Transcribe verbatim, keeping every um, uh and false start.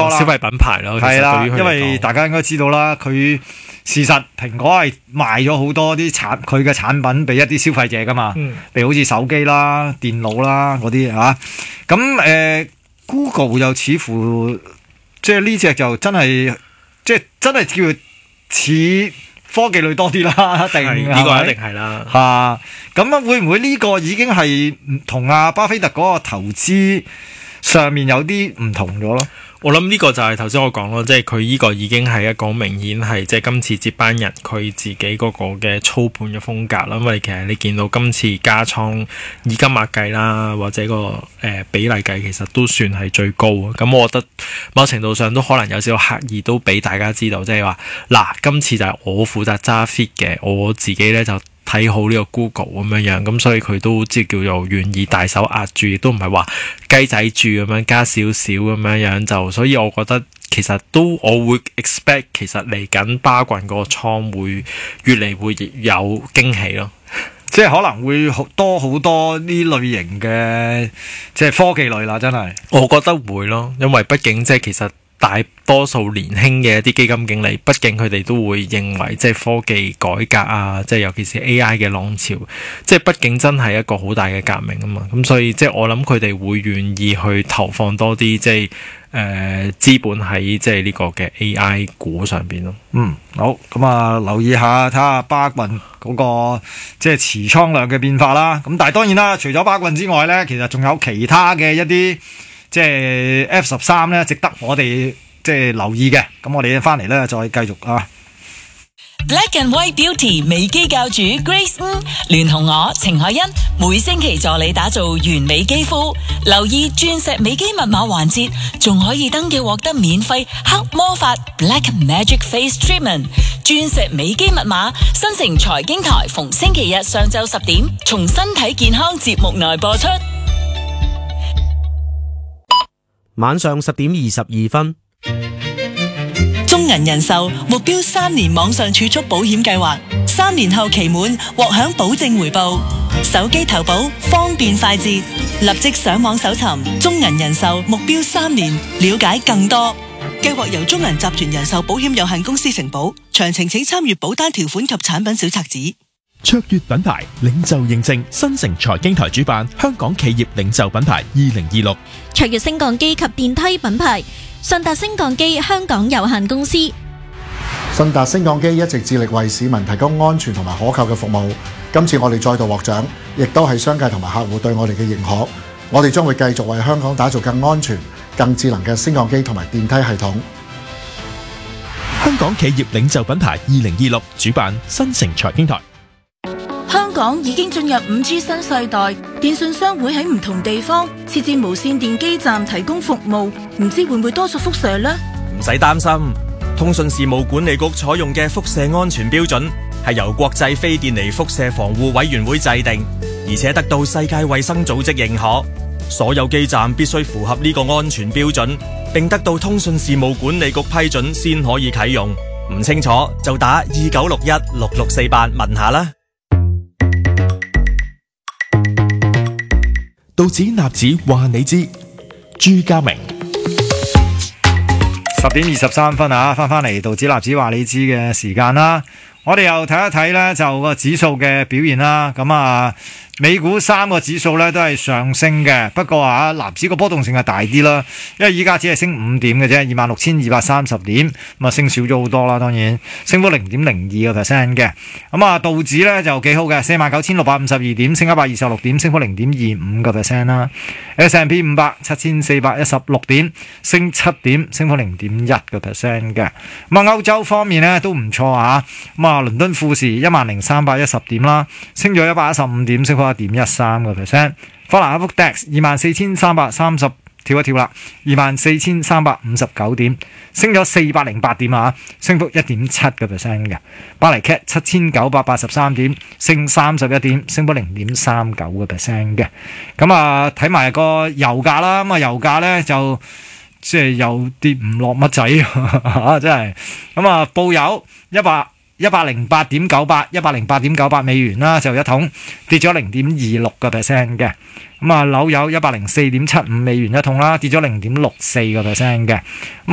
錯啦， 消費品牌咯， 係啦， 其實對於佢嚟講因為大家應該知道啦，佢事實蘋果係賣咗好多啲產佢嘅產品俾一啲消費者噶嘛， 嗯譬如好似手機啦、電腦啦嗰啲嚇，咁誒、呃、Google 又似乎即係呢隻就真係即係真係叫似科技類多啲啦，定係呢個一定係啦。 嚇，咁啊會唔會呢個已經係同阿巴菲特嗰個投資上面有啲唔同咗咯？ 我諗呢個就係頭先我講咯，即係佢呢個已經係一個明顯係即係今次接班人佢自己嗰個嘅操盤嘅風格啦。因為其實你見到今次加倉以金額計啦，或者個誒、呃、比例計，其實都算係最高。咁我覺得某程度上都可能有少少刻意都俾大家知道，即係話嗱，今次就係我負責揸 fit 嘅，我自己咧就睇好呢個 Google 咁樣樣，咁所以佢都即係叫做願意大手壓住，亦都唔係話雞仔住咁樣加少少咁樣樣就，所以我覺得其實都我會 expect 其實嚟緊巴郡嗰個倉會越嚟會有驚喜咯， 即係可能會好多好多呢類型嘅即係科技類啦，真係。 我覺得會咯，因為畢竟即係其實大多數年輕嘅一啲基金經理，畢竟佢哋都會認為即係科技改革啊，即係尤其是 A I 嘅浪潮，即係畢竟真係一個好大嘅革命啊嘛。咁所以即係我諗佢哋會願意去投放多啲即係誒資本喺即係呢個嘅 A I 股上邊咯。 嗯，好，咁啊留意下睇下巴郡嗰個即係持倉量嘅變化啦。咁但係當然啦，除咗巴郡之外咧，其實仲有其他嘅一啲。即係 F 十三咧，值得我哋即係留意嘅。咁我哋翻嚟咧，再繼續啊。 Black and White Beauty 美肌教主 Grace 吳聯同我程海欣，每星期助你打造完美肌膚。留意鑽石美肌密碼環節，仲可以登記獲得免費黑魔法 Black Magic Face Treatment。鑽石美肌密碼，新城財經台逢星期日上晝十點，從身體健康節目內播出。 晚上十點二十二分， 中銀人壽目標三年網上儲蓄保險計劃，三年後期滿獲享保證回報，手機投保方便快捷，立即上網搜尋中銀人壽目標三年，了解更多。計劃由中銀集團人壽保險有限公司承保，詳情請參閱保單條款及產品小冊子。 卓越品牌領袖認證，新城財經台主辦香港企業領袖品牌二零二六。 卓越升降機及電梯品牌順達升降機香港有限公司。 順達升降機一直致力為市民提供安全同埋可靠嘅服務。今次我哋再度獲獎，亦都係商界同埋客戶對我哋嘅認可。我哋將會繼續為香港打造更安全、更智能嘅升降機同埋電梯系統。 香港企業領袖品牌二零二六主辦新城財經台。 香港已經進入五 G 新世代，電信商會喺唔同地方設置無線電基站提供服務，唔知會唔會多咗輻射呢？ 唔使擔心，通訊事務管理局採用嘅輻射安全標準係由國際非電離輻射防護委員會制定，而且得到世界衛生組織認可。所有基站必須符合呢個安全標準，並得到通訊事務管理局批准先可以啟用。唔清楚就打二九六一六六四八問下啦。 道指納指話你知，朱家明。 十點二十三分啊，翻翻嚟道指納指話你知嘅時間啦。我哋又睇一睇咧，就個指數嘅表現啦。咁啊，美股三個指數咧都係上升嘅，不過啊，納指個波動性係大啲啦，因為依家只係升五點嘅啫，二萬六千二百三十點，咁啊升少咗好多啦。當然，升幅零點零二個 percent 嘅。咁啊，道指咧就幾好嘅，四萬九千六百五十二點，升一百二十六點，升幅零點二五個 percent 啦。S and P 五百七千四百一十六點，升七點，升幅零點一個 percent 嘅。咁啊，歐洲方面咧都唔錯啊。咁啊，倫敦富時一萬零三百一十點啦，升咗一百一十五點，升幅一點一三個 percent。法蘭克福 D A X 二萬四千三百三十跳一跳啦，二萬四千三百五十九點，升咗四百零八點啊，升幅一點七個 percent 嘅。巴黎 C A T 七千九百八十三點，升三十一點，升幅零點三九個 percent 嘅。咁啊，睇埋個油價啦，咁啊油價咧就即係又跌唔落乜仔啊，真係。咁啊，布油一百。一百零八點九八，一百零八點九八美元啦，就一桶跌咗零點二六個 percent 嘅。咁啊，紐油一百零四點七五美元一桶啦，跌咗零點六四個 percent 嘅。咁